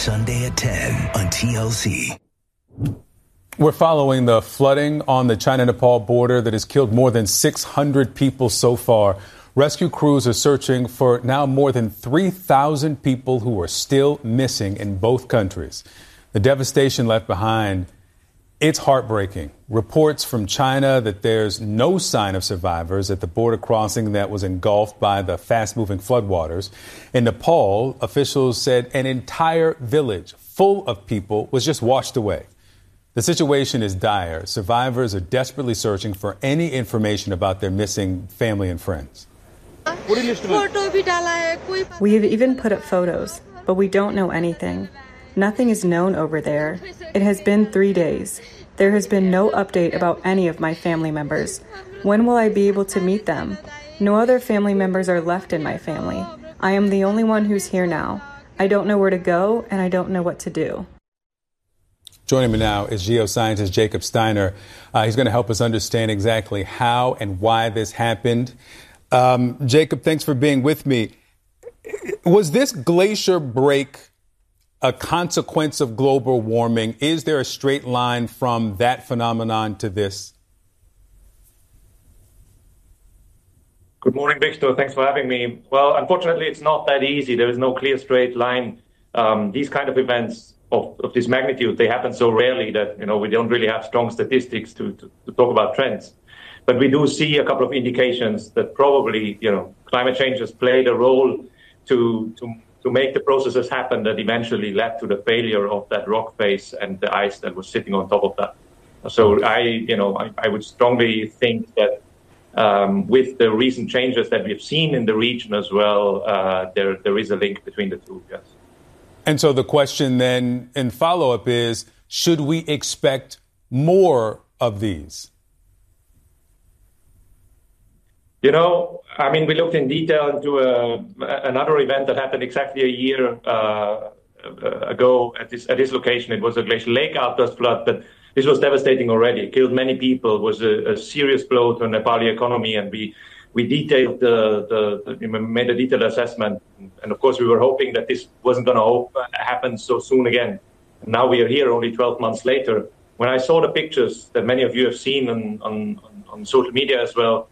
Sunday at 10 on TLC. We're following the flooding on the China-Nepal border that has killed more than 600 people so far. Rescue crews are searching for now more than 3,000 people who are still missing in both countries. The devastation left behind, it's heartbreaking. Reports from China that there's no sign of survivors at the border crossing that was engulfed by the fast-moving floodwaters. In Nepal, officials said an entire village full of people was just washed away. The situation is dire. Survivors are desperately searching for any information about their missing family and friends. We have even put up photos, but we don't know anything. Nothing is known over there. It has been 3 days. There has been no update about any of my family members. When will I be able to meet them? No other family members are left in my family. I am the only one who's here now. I don't know where to go, and I don't know what to do. Joining me now is geoscientist Jacob Steiner. He's going to help us understand exactly how and why this happened. Jacob, thanks for being with me. Was this glacier break a consequence of global warming? Is there a straight line from that phenomenon to this? Good morning, Victor. Thanks for having me. Well, unfortunately, it's not that easy. There is no clear straight line. These kind of events of this magnitude, they happen so rarely that, we don't really have strong statistics to talk about trends. But we do see a couple of indications that probably, climate change has played a role to make the processes happen that eventually led to the failure of that rock face and the ice that was sitting on top of that. So I would strongly think that with the recent changes that we've seen in the region as well, there is a link between the two, yes. And so the question then in follow-up is, should we expect more of these? We looked in detail into another event that happened exactly a year ago at this location. It was a glacial lake outburst flood, but this was devastating already. It killed many people. It was a serious blow to the Nepali economy, and we detailed made a detailed assessment. And of course, we were hoping that this wasn't going to happen so soon again. And now we are here only 12 months later. When I saw the pictures that many of you have seen on social media as well,